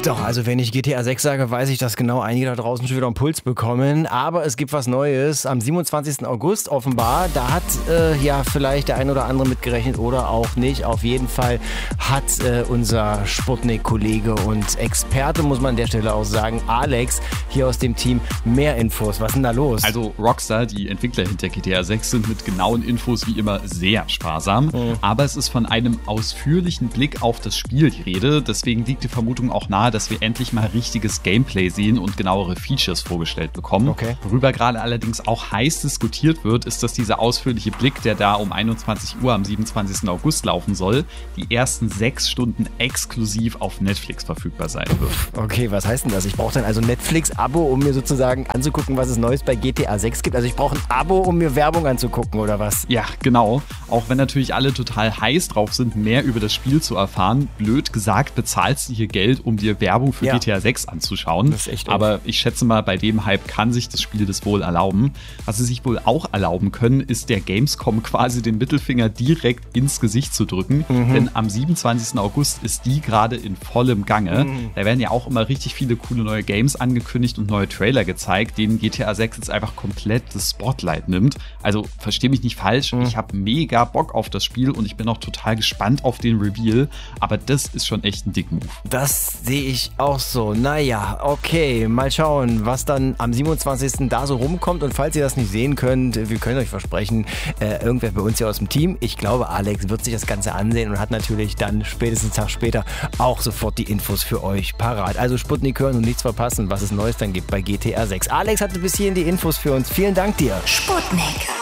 Doch, also wenn ich GTA 6 sage, weiß ich, dass genau einige da draußen schon wieder einen Puls bekommen. Aber es gibt was Neues. Am 27. August offenbar. Da hat ja vielleicht der ein oder andere mitgerechnet oder auch nicht. Auf jeden Fall hat unser Sputnik-Kollege und Experte, muss man an der Stelle auch sagen, Alex hier aus dem Team, mehr Infos. Was ist denn da los? Also Rockstar, die Entwickler hinter GTA 6, sind mit genauen Infos wie immer sehr sparsam. Aber es ist von einem ausführlichen Blick auf das Spiel die Rede. Deswegen liegt die Vermutung auch nahe, dass wir endlich mal richtiges Gameplay sehen und genauere Features vorgestellt bekommen. Okay. Worüber gerade allerdings auch heiß diskutiert wird, ist, dass dieser ausführliche Blick, der da um 21 Uhr am 27. August laufen soll, die ersten 6 Stunden exklusiv auf Netflix verfügbar sein wird. Okay, was heißt denn das? Ich brauche dann also Netflix-Abo, um mir sozusagen anzugucken, was es Neues bei GTA 6 gibt. Also ich brauche ein Abo, um mir Werbung anzugucken, oder was? Ja, genau. Auch wenn natürlich alle total heiß drauf sind, mehr über das Spiel zu erfahren. Blöd gesagt, bezahlst du hier Geld, um dir Werbung für GTA 6 anzuschauen. Das ist echt Aber ich schätze mal, bei dem Hype kann sich das Spiel das wohl erlauben. Was sie sich wohl auch erlauben können, ist der Gamescom quasi den Mittelfinger direkt ins Gesicht zu drücken. Denn am 27. August ist die gerade in vollem Gange. Da werden ja auch immer richtig viele coole neue Games angekündigt und neue Trailer gezeigt, denen GTA 6 jetzt einfach komplett das Spotlight nimmt. Also versteh mich nicht falsch, ich habe mega Bock auf das Spiel und ich bin auch total gespannt auf den Reveal. Aber das ist schon echt ein Dick-Move. Das sehe ich auch so. Naja, okay, mal schauen, was dann am 27. da so rumkommt. Und falls ihr das nicht sehen könnt, wir können euch versprechen, irgendwer bei uns hier aus dem Team, ich glaube, Alex wird sich das Ganze ansehen und hat natürlich dann spätestens einen Tag später auch sofort die Infos für euch parat. Also Sputnik hören und nichts verpassen, was es Neues dann gibt bei GTA 6. Alex hatte bis hierhin die Infos für uns. Vielen Dank dir. Sputnik.